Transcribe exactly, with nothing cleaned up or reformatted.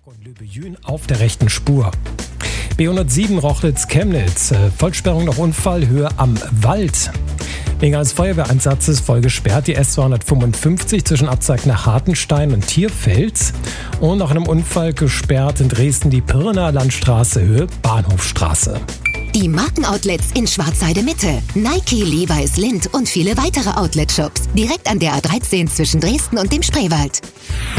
Und Löbejün auf der rechten Spur. B hundertsieben Rochlitz-Chemnitz, äh, Vollsperrung nach Unfallhöhe am Wald. Wegen eines Feuerwehreinsatzes voll gesperrt die S zweihundertfünfundfünfzig zwischen Abzweig nach Hartenstein und Tierfels. Und nach einem Unfall gesperrt in Dresden die Pirnaer Landstraße Höhe Bahnhofstraße. Die Markenoutlets in Schwarzheide Mitte. Nike, Levi's, Lindt und viele weitere Outlet-Shops. Direkt an der A dreizehn zwischen Dresden und dem Spreewald.